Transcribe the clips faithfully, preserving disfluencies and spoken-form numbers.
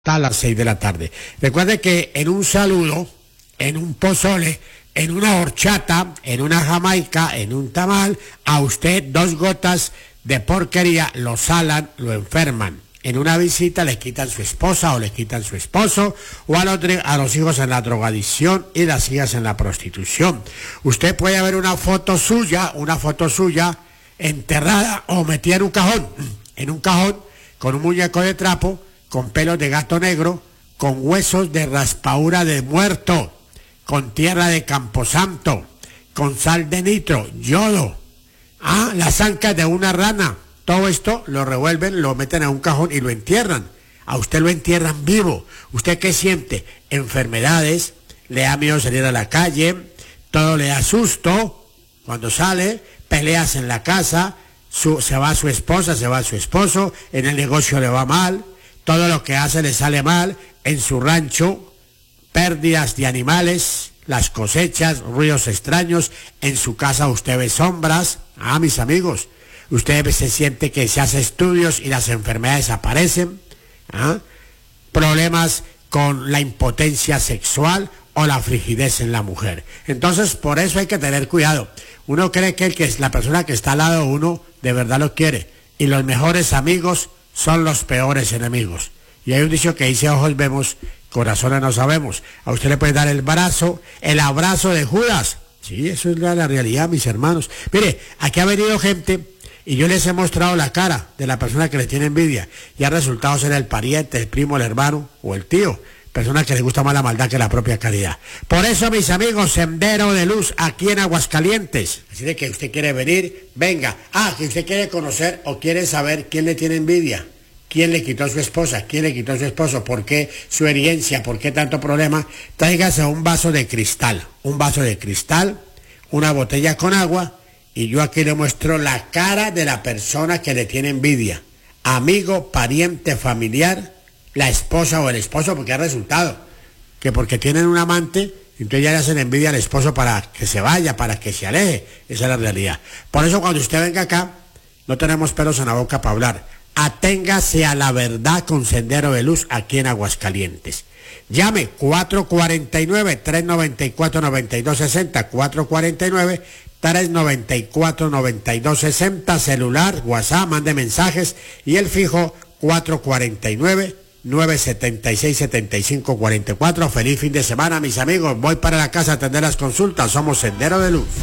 a las seis de la tarde. Recuerde que en un saludo, en un pozole, en una horchata, en una jamaica, en un tamal, a usted dos gotas de porquería lo salan, lo enferman. En una visita le quitan su esposa o le quitan su esposo, o a los, a los hijos en la drogadicción y las hijas en la prostitución. Usted puede ver una foto suya, una foto suya enterrada o metida en un cajón, en un cajón con un muñeco de trapo, con pelos de gato negro, con huesos de raspadura de muerto, con tierra de camposanto, con sal de nitro, yodo, ah, las ancas de una rana. Todo esto lo revuelven, lo meten a un cajón y lo entierran. A usted lo entierran vivo. ¿Usted qué siente? Enfermedades, le da miedo salir a la calle, todo le da susto cuando sale, peleas en la casa, su, se va su esposa, se va su esposo, en el negocio le va mal, todo lo que hace le sale mal, en su rancho, pérdidas de animales, las cosechas, ruidos extraños, en su casa usted ve sombras. Ah, mis amigos, usted se siente que se hace estudios y las enfermedades aparecen, ¿ah? Problemas con la impotencia sexual o la frigidez en la mujer. Entonces, por eso hay que tener cuidado. Uno cree que, el que es la persona que está al lado de uno de verdad lo quiere, y los mejores amigos son los peores enemigos. Y hay un dicho que dice: ojos vemos, corazones no sabemos. A usted le puede dar el brazo, el abrazo de Judas. Sí, eso es la, la realidad, mis hermanos. Mire, aquí ha venido gente y yo les he mostrado la cara de la persona que le tiene envidia, y ha resultado ser el pariente, el primo, el hermano o el tío, persona que le gusta más la maldad que la propia caridad. Por eso, mis amigos, Sendero de Luz aquí en Aguascalientes. Así de que usted quiere venir, venga. Ah, que usted quiere conocer o quiere saber quién le tiene envidia, quién le quitó a su esposa, quién le quitó a su esposo, por qué su herencia, por qué tanto problema. Tráigase un vaso de cristal, un vaso de cristal, una botella con agua, y yo aquí le muestro la cara de la persona que le tiene envidia. Amigo, pariente, familiar, la esposa o el esposo, porque ha resultado que porque tienen un amante, entonces ya le hacen envidia al esposo para que se vaya, para que se aleje. Esa es la realidad. Por eso cuando usted venga acá, no tenemos pelos en la boca para hablar. Aténgase a la verdad con Sendero de Luz aquí en Aguascalientes. Llame cuatro cuatro nueve, tres nueve cuatro, nueve dos seis cero, cuatro cuatro nueve, tres nueve cuatro, nueve dos seis cero, celular, WhatsApp, mande mensajes, y el fijo cuatro cuatro nueve, nueve siete seis, siete cinco cuatro cuatro. Feliz fin de semana, mis amigos. Voy para la casa a atender las consultas. Somos Sendero de Luz.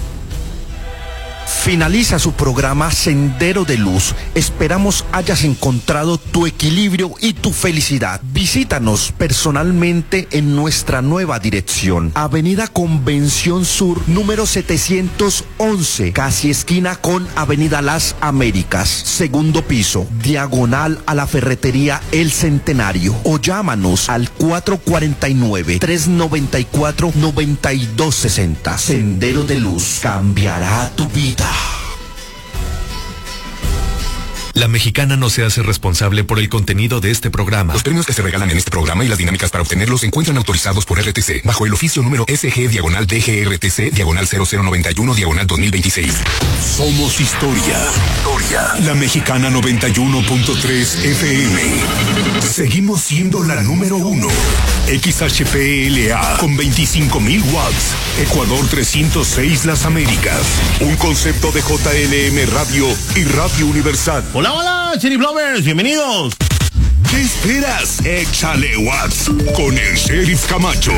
Finaliza su programa Sendero de Luz. Esperamos hayas encontrado tu equilibrio y tu felicidad. Visítanos personalmente en nuestra nueva dirección. Avenida Convención Sur, número setecientos once, casi esquina con Avenida Las Américas. Segundo piso, diagonal a la ferretería El Centenario. O llámanos al cuatro cuatro nueve, tres nueve cuatro, nueve dos seis cero. Sendero de Luz cambiará tu vida. La Mexicana no se hace responsable por el contenido de este programa. Los premios que se regalan en este programa y las dinámicas para obtenerlos se encuentran autorizados por R T C bajo el oficio número S G diagonal D G R T C diagonal cero cero noventa y uno diagonal dos mil veintiséis. Somos historia. Historia. La Mexicana noventa y uno punto tres F M. Seguimos siendo la número uno. X H P L A con veinticinco mil watts. Ecuador trescientos seis Las Américas. Un concepto de J L M Radio y Radio Universal. Hola, hola, Cherry Blowers, bienvenidos. ¿Qué esperas? Échale watts con el Sheriff Camacho.